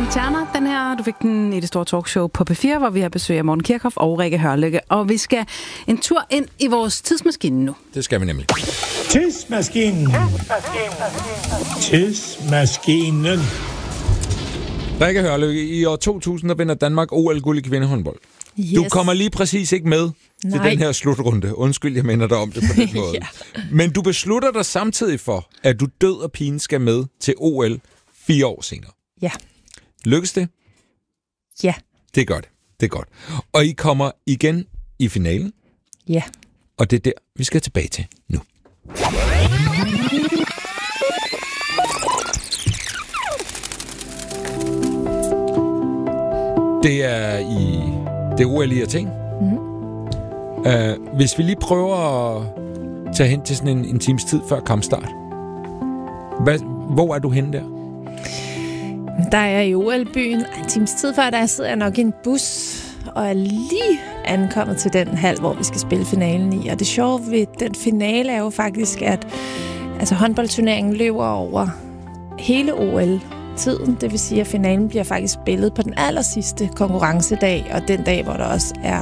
Terner, den her. Du fik den i det store talkshow på P4, hvor vi har besøg af Morten Kirchhoff og Rikke Hørlykke. Og vi skal en tur ind i vores tidsmaskine nu. Det skal vi nemlig. Tidsmaskinen. Tidsmaskinen. Rikke Hørlykke, i år 2000 vinder Danmark OL-guld i kvindehåndbold. Yes. Du kommer lige præcis ikke med til den her slutrunde. Undskyld, jeg minder dig om det på den måde. Ja. Men du beslutter dig samtidig for, at du død og pine skal med til OL 4 år senere. Ja. Lykkes det? Ja. Det gør det. Det er godt. Og I kommer igen i finalen? Ja. Og det er der, vi skal tilbage til nu. Det er i det OL i Athen. Hvis vi lige prøver at tage hen til sådan en times tid før kampstart. Hvor er du henne der? Der er i OL-byen. En times tid før, der sidder jeg nok i en bus og er lige ankommet til den hal, hvor vi skal spille finalen i. Og det sjove ved den finale er jo faktisk, at håndboldturneringen løber over hele OL-tiden. Det vil sige, at finalen bliver faktisk spillet på den allersidste konkurrencedag, og den dag, hvor der også er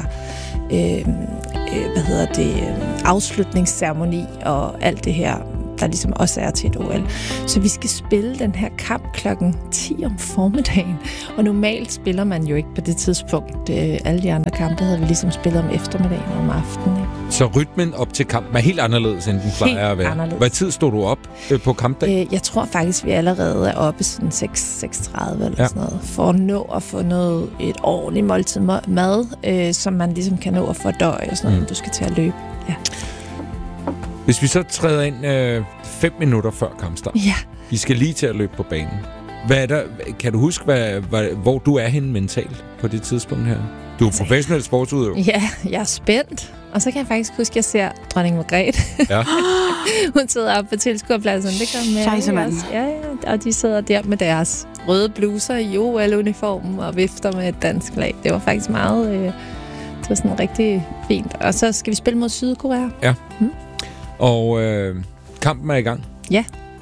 afslutningsceremoni og alt det her, der ligesom også er til et OL. Så vi skal spille den her kamp klokken 10 om formiddagen. Og normalt spiller man jo ikke på det tidspunkt. Alle de andre kampe havde vi ligesom spillet om eftermiddagen og om aftenen. Ikke? Så rytmen op til kampen er helt anderledes, end den plejer at være? Anderledes. Hvad tid stod du op på kampdagen? Jeg tror faktisk, vi allerede er oppe sådan 6:30 eller sådan noget. For at nå at få et ordentligt måltid mad, som man ligesom kan nå at fordøje og sådan noget, du skal til at løbe. Ja. Hvis vi så træder ind 5 minutter før kampstart. Ja. I skal lige til at løbe på banen. Hvad er der, kan du huske, hvor du er henne mentalt på det tidspunkt her? Du er professionel sportsudøver. Ja, jeg er spændt. Og så kan jeg faktisk huske, at jeg ser dronning Margrethe. Ja. Hun sidder oppe på tilskuerpladsen. Det gør med også. Ja, og de sidder der med deres røde bluser i OL-uniformen og vifter med et dansk flag. Det var faktisk meget... det var sådan rigtig fint. Og så skal vi spille mod Sydkorea. Ja. Og kampen er i gang. Ja.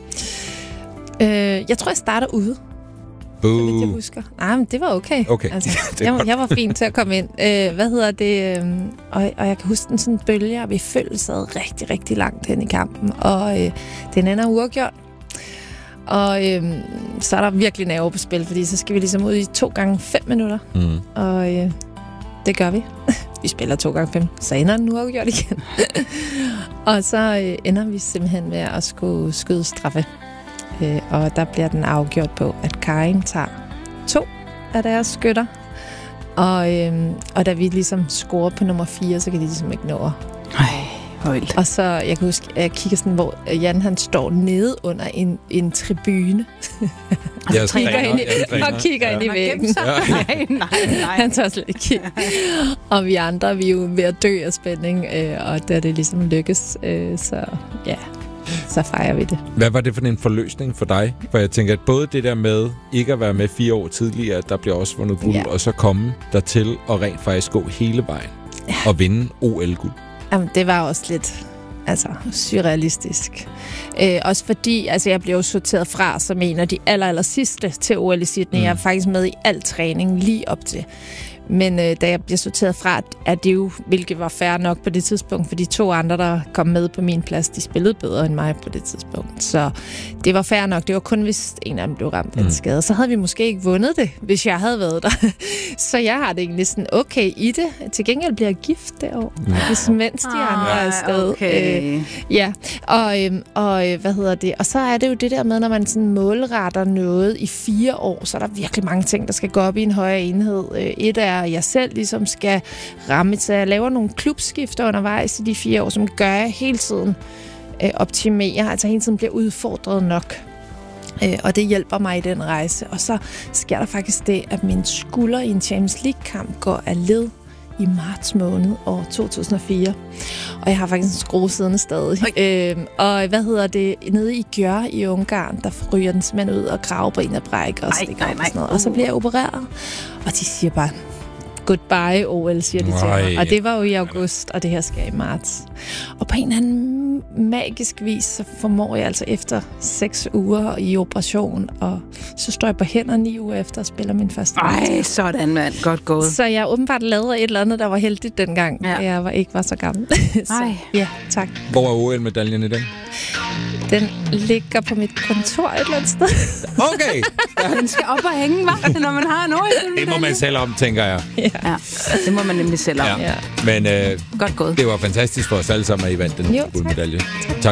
Jeg tror, jeg starter ude. Så vidt jeg husker. Nej, men det var okay. Jeg var fin til at komme ind. Og jeg kan huske den sådan bølge, og vi følte sad rigtig, rigtig langt hen i kampen. Og den ender uafgjort. Og så er der virkelig nerve på spil, fordi så skal vi ligesom ud i 2 gange 5 minutter. Og det gør vi. Vi spiller 2 gange 5, så ender den uafgjort igen. Og så ender vi simpelthen med at skulle skyde straffe. Og der bliver den afgjort på, at Karin tager 2 af deres skytter. Og da vi ligesom scorer på nummer 4, så kan de ligesom ikke nå højt. Og så, jeg kan huske, jeg kigger sådan, hvor Jan han står nede under en tribune. Og kigger ind i væggen. Nej. Han tager slet ikke kigge. Og vi andre, vi er jo ved at dø af spænding, og da det ligesom lykkes, så fejrer vi det. Hvad var det for en forløsning for dig? For jeg tænker, at både det der med ikke at være med 4 år tidligere, der bliver også vundet guld, og så komme dertil og rent faktisk gå hele vejen og vinde OL-guld. Jamen, det var også lidt surrealistisk. Også fordi, jeg blev jo sorteret fra som en af de aller sidste til OL i Sydney. Jeg er faktisk med i al træning lige op til. Men da jeg bliver sorteret fra, er det jo, hvilket var fair nok på det tidspunkt, for de 2 andre, der kom med på min plads, de spillede bedre end mig på det tidspunkt. Så det var fair nok. Det var kun, hvis en af dem blev ramt af en skade. Så havde vi måske ikke vundet det, hvis jeg havde været der. Så jeg har det egentlig sådan okay i det. Til gengæld bliver jeg gift derovre, mens de andre er afsted. Okay. Og så er det jo det der med, når man sådan målretter noget i 4 år, så er der virkelig mange ting, der skal gå op i en højere enhed. Et er, at jeg selv ligesom skal ramme, så jeg laver nogle klubskifter undervejs i de 4 år, som gør jeg hele tiden optimere, altså hele tiden bliver udfordret nok. Og det hjælper mig i den rejse. Og så sker der faktisk det, at min skulder i en Champions League-kamp går af led i marts måned år 2004. Og jeg har faktisk en skrue siddende stadig. Nede i Gjør i Ungarn, der ryger den simpelthen ud og kravbenet brækker og stikker op og sådan noget. Og så bliver jeg opereret. Og de siger bare, goodbye OL, siger de til mig. Og det var jo i august, og det her sker i marts. Og på en eller anden magisk vis, så formår jeg altså efter 6 uger i operation, og så står jeg på hænder 9 uger efter og spiller min første Ej, sådan mand. Godt gået. Så jeg åbenbart lavede et eller andet, der var heldigt dengang, jeg ikke var så gammel. Så, ja, tak. Hvor er OL-medaljen i den? Den ligger på mit kontor et eller andet sted. Okay! Den skal op og hænge, hva'? Når man har en OL-medalje. Det må man selv om, tænker jeg. Ja, det må man nemlig selv om. Ja. Men godt gået. Det var fantastisk for os alle sammen, at I vandt den guldmedalje. Tak.